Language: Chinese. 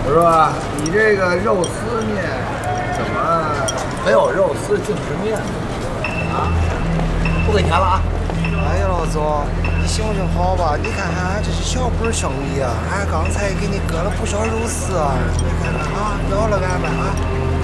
是吧？你这个肉丝面怎么没有肉丝净是面呢？啊，不给钱了啊！ 哎呀，老总，你行不行好吧？你看看，俺这是小本生意啊，俺刚才给你割了不少肉丝啊，你看看啊，饶了俺吧啊！